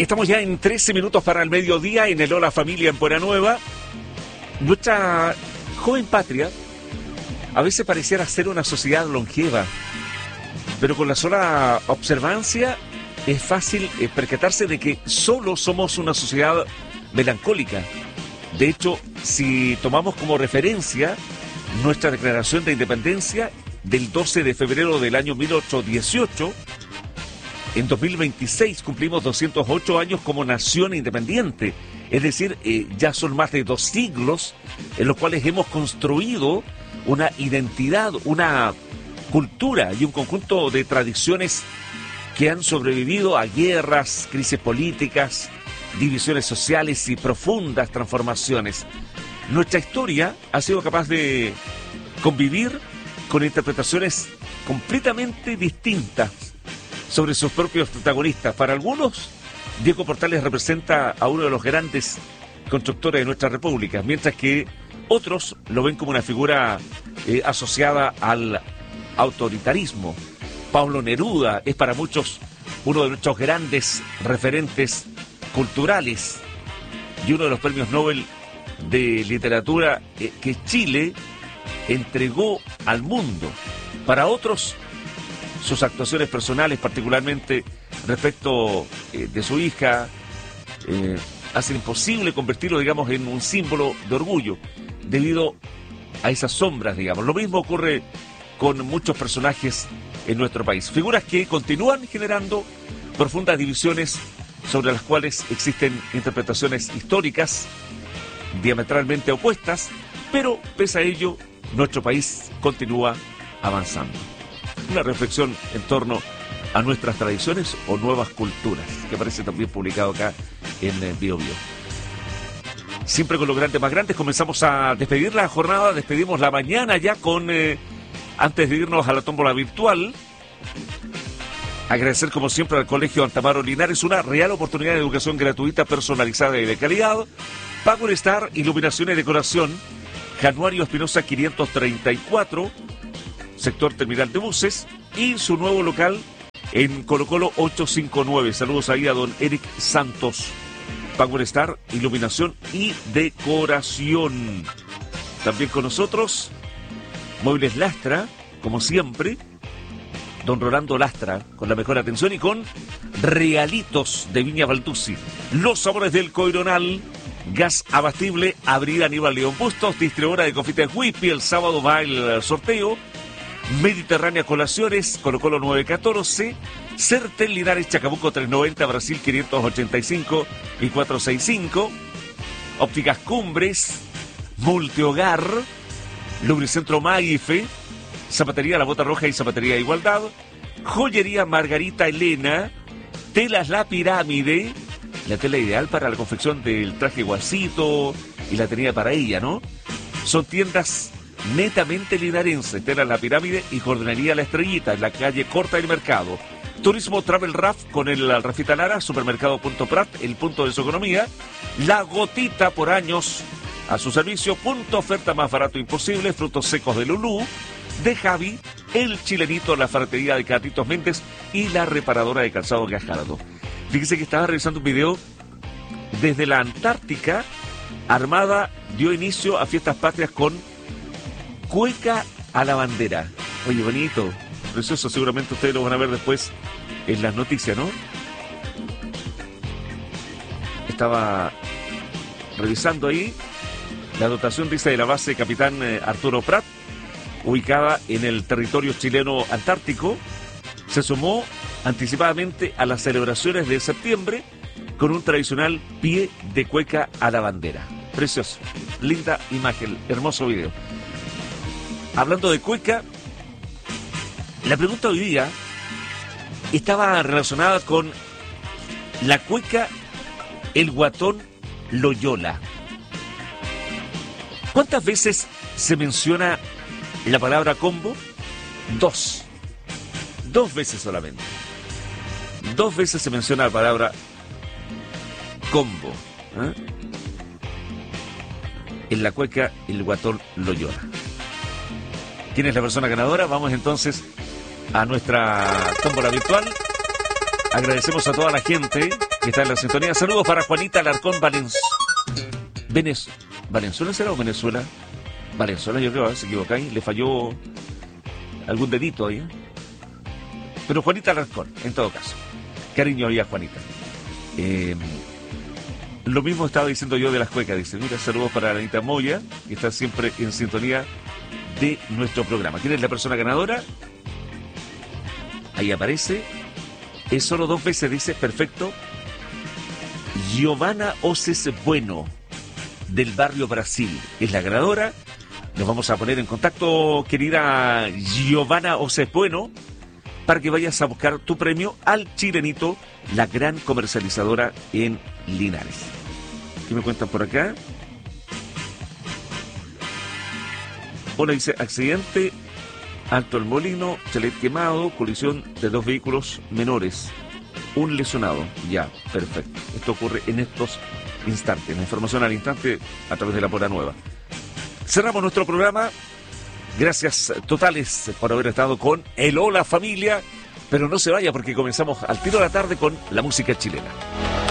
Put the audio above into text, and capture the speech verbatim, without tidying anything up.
Estamos ya en trece minutos para el mediodía en el Hola Familia en Puerto Nueva. Nuestra joven patria a veces pareciera ser una sociedad longeva, pero con la sola observancia es fácil eh, percatarse de que solo somos una sociedad melancólica. De hecho, si tomamos como referencia nuestra declaración de independencia del doce de febrero del año mil ochocientos dieciocho, en dos mil veintiséis cumplimos doscientos ocho años como nación independiente. Es decir, eh, ya son más de dos siglos en los cuales hemos construido una identidad, una cultura y un conjunto de tradiciones que han sobrevivido a guerras, crisis políticas, divisiones sociales y profundas transformaciones. Nuestra historia ha sido capaz de convivir con interpretaciones completamente distintas sobre sus propios protagonistas. Para algunos, Diego Portales representa a uno de los grandes constructores de nuestra república, mientras que otros lo ven como una figura eh, asociada al autoritarismo. Pablo Neruda es para muchos uno de nuestros grandes referentes culturales y uno de los premios Nobel de literatura eh, que Chile entregó al mundo. Para otros, sus actuaciones personales, particularmente respecto eh, de su hija, eh, hacen imposible convertirlo, digamos, en un símbolo de orgullo, debido a esas sombras, digamos. Lo mismo ocurre con muchos personajes en nuestro país. Figuras que continúan generando profundas divisiones sobre las cuales existen interpretaciones históricas diametralmente opuestas, pero pese a ello, nuestro país continúa avanzando. Una reflexión en torno a nuestras tradiciones o nuevas culturas, que aparece también publicado acá en eh, Bio Bio. Siempre con los grandes más grandes, comenzamos a despedir la jornada, despedimos la mañana ya con, eh, antes de irnos a la tómbola virtual, agradecer como siempre al Colegio Antamaro Linares, una real oportunidad de educación gratuita, personalizada y de calidad. Power Star, iluminación y decoración, Januario Espinosa quinientos treinta y cuatro, sector terminal de buses, y su nuevo local en Colo Colo ochocientos cincuenta y nueve. Saludos ahí a don Eric Santos. Power Star, iluminación y decoración. También con nosotros, Muebles Lastra, como siempre, don Rolando Lastra, con la mejor atención, y con Realitos de Viña Valtusi. Los sabores del Coironal, gas abastible, Avenida Aníbal León Bustos, distribuidora de confites Whippy. El sábado va el sorteo. Mediterránea Colaciones, Colo Colo novecientos catorce, Certel Linares Chacabuco trescientos noventa, Brasil quinientos ochenta y cinco y cuatrocientos sesenta y cinco, Ópticas Cumbres, Multihogar, Lubricentro Maife, Zapatería La Bota Roja y Zapatería Igualdad, Joyería Margarita Elena, Telas La Pirámide, la tela ideal para la confección del traje guasito y la tenida para ella, ¿no? Son tiendas netamente linarenses. Telas La Pirámide y Jornalería La Estrellita en la calle Corta del Mercado. Turismo Travel Raft con el Rafita Lara, Supermercado Punto Prat, el punto de su economía. La Gotita, por años a su servicio. Punto Oferta más barato imposible. Frutos secos de Lulú, de Javi, El Chilenito, la ferretería de Carlitos Méndez y la reparadora de calzado Gajardo. Fíjese que estaba revisando un video desde la Antártica. Armada dio inicio a fiestas patrias con cueca a la bandera. Oye, bonito, precioso, seguramente ustedes lo van a ver después en las noticias, ¿no? Estaba revisando ahí la dotación, dice, de la base Capitán eh, Arturo Prat, ubicada en el territorio chileno antártico. Se sumó anticipadamente a las celebraciones de septiembre con un tradicional pie de cueca a la bandera. Precioso, linda imagen, hermoso video. Hablando de cueca, la pregunta hoy día estaba relacionada con la cueca El Guatón Loyola. ¿Cuántas veces se menciona la palabra combo? Dos. Dos veces solamente. Dos veces se menciona la palabra combo, ¿eh? En la cueca El Guatón Loyola. ¿Quién es la persona ganadora? Vamos entonces a nuestra tómbola virtual. Agradecemos a toda la gente que está en la sintonía. Saludos para Juanita Alarcón Valenzuela. Venez... ¿Valenzuela será o Venezuela? Valenzuela, yo creo, ¿eh? Se equivocáis, le falló algún dedito ahí. ¿eh? Pero Juanita Alarcón, en todo caso. Cariño ahí a Juanita. Eh, lo mismo estaba diciendo yo de las cuecas. Dice, mira, saludos para Anita Moya, que está siempre en sintonía de nuestro programa. ¿Quién es la persona ganadora? Ahí aparece. Es solo dos veces, dice, perfecto. Giovanna Oces Bueno, del barrio Brasil, es la ganadora. Nos vamos a poner en contacto, querida Giovanna Oces Bueno, para que vayas a buscar tu premio al Chilenito, la gran comercializadora en Linares. ¿Qué me cuentan por acá? Hola, dice, accidente, Alto el Molino, chalet quemado, colisión de dos vehículos menores, un lesionado. Ya, perfecto. Esto ocurre en estos instantes. La información al instante a través de la Pora Nueva. Cerramos nuestro programa. Gracias totales por haber estado con el Hola Familia. Pero no se vaya porque comenzamos al tiro de la tarde con la música chilena.